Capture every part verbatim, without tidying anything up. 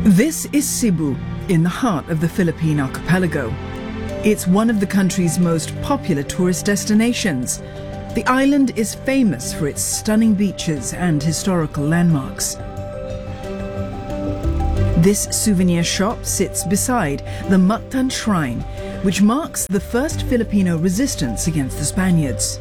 This is Cebu, in the heart of the Philippine archipelago. It's one of the country's most popular tourist destinations. The island is famous for its stunning beaches and historical landmarks. This souvenir shop sits beside the Mactan Shrine, which marks the first Filipino resistance against the Spaniards.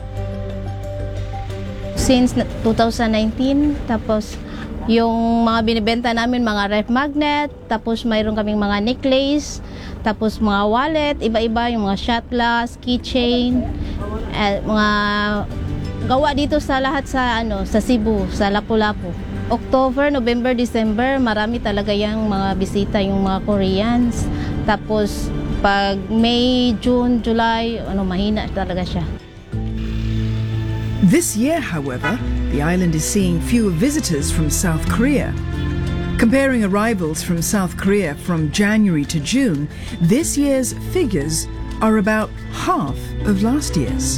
Since two thousand nineteen, tapos yung mga binibenta namin, mga ref magnet, tapos mayroon kaming mga necklace, tapos mga wallet, iba-iba, yung mga shot glass, keychain, eh, mga gawa dito sa lahat sa ano sa Cebu, sa Lapu-Lapu. October, November, December, marami talaga yung mga bisita, yung mga Koreans. Tapos pag May, June, July, ano mahina talaga siya. This year, however, the island is seeing fewer visitors from South Korea. Comparing arrivals from South Korea from January to June, this year's figures are about half of last year's.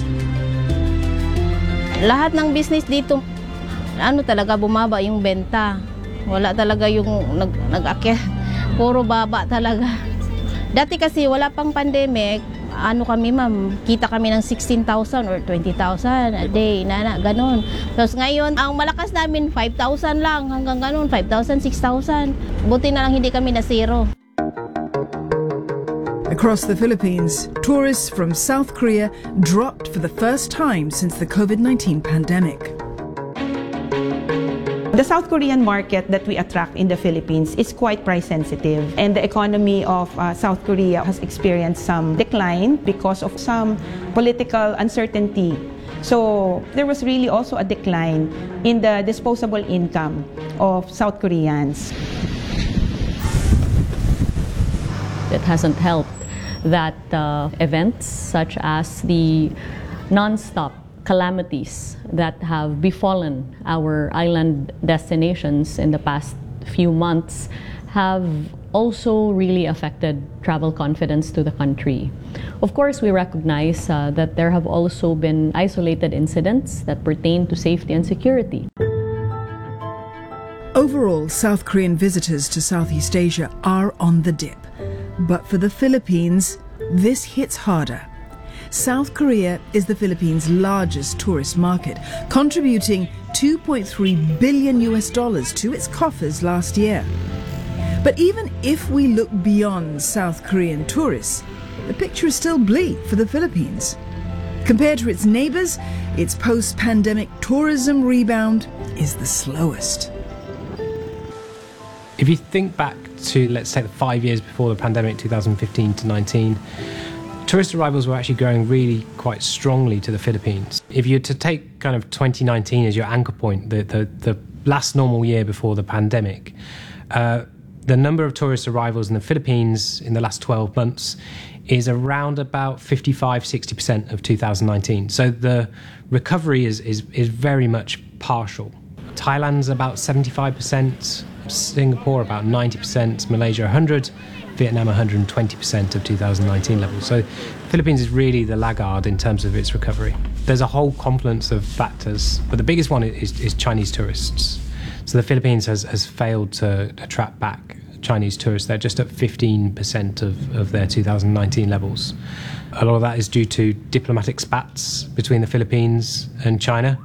Lahat ng business dito, ano talaga, bumaba yung benta. Wala talaga yung nag, nag-akyat. Puro baba talaga. Dati kasi wala pang pandemic, ano kami ma'am, kita kami ng sixteen thousand or twenty thousand a day, nana, ganun. Tapos ngayon, ang malakas namin five thousand lang, hanggang ganun, five thousand, six thousand. Buti na lang hindi kami na zero. Across the Philippines, tourists from South Korea dropped for the first time since the COVID nineteen pandemic. The South Korean market that we attract in the Philippines is quite price sensitive, and the economy of uh, South Korea has experienced some decline because of some political uncertainty. So there was really also a decline in the disposable income of South Koreans. It hasn't helped that uh, events such as the non-stop calamities that have befallen our island destinations in the past few months have also really affected travel confidence to the country. Of course, we recognize uh, that there have also been isolated incidents that pertain to safety and security. Overall, South Korean visitors to Southeast Asia are on the dip. But for the Philippines, this hits harder. South Korea is the Philippines' largest tourist market, contributing two point three billion U S dollars to its coffers last year. But even if we look beyond South Korean tourists, the picture is still bleak for the Philippines. Compared to its neighbors, its post-pandemic tourism rebound is the slowest. If you think back to, let's say, the five years before the pandemic, two thousand fifteen to nineteen, tourist arrivals were actually growing really quite strongly to the Philippines. If you were to take kind of twenty nineteen as your anchor point, the, the, the last normal year before the pandemic, uh, the number of tourist arrivals in the Philippines in the last twelve months is around about fifty-five to sixty percent of two thousand nineteen. So the recovery is, is, is very much partial. Thailand's about seventy-five percent, Singapore about ninety percent, Malaysia one hundred percent, Vietnam one hundred twenty percent of two thousand nineteen levels. So Philippines is really the laggard in terms of its recovery. There's a whole confluence of factors, but the biggest one is, is Chinese tourists. So the Philippines has, has failed to attract back Chinese tourists. They're just at fifteen percent of, of their two thousand nineteen levels. A lot of that is due to diplomatic spats between the Philippines and China.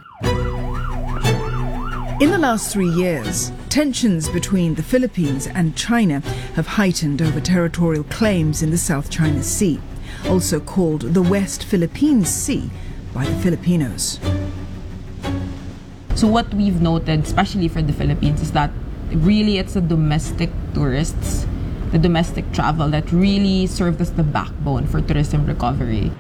In the last three years, tensions between the Philippines and China have heightened over territorial claims in the South China Sea, also called the West Philippine Sea by the Filipinos. So what we've noted, especially for the Philippines, is that really it's the domestic tourists, the domestic travel that really served as the backbone for tourism recovery.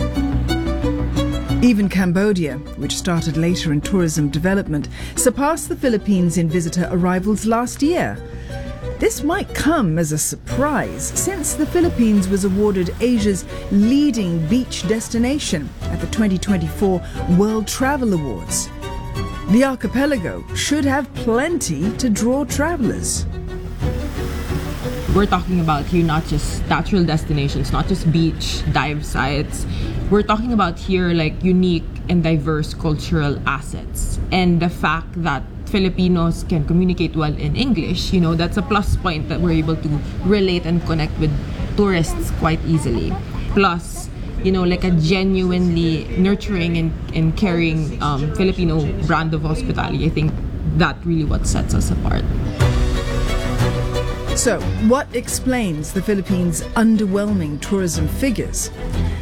Even Cambodia, which started later in tourism development, surpassed the Philippines in visitor arrivals last year. This might come as a surprise, since the Philippines was awarded Asia's leading beach destination at the twenty twenty-four World Travel Awards. The archipelago should have plenty to draw travelers. We're talking about here not just natural destinations, not just beach, dive sites. We're talking about here like unique and diverse cultural assets. And the fact that Filipinos can communicate well in English, you know, that's a plus point that we're able to relate and connect with tourists quite easily. Plus, you know, like a genuinely nurturing and, and caring um, Filipino brand of hospitality. I think that really what sets us apart. So, what explains the Philippines' underwhelming tourism figures?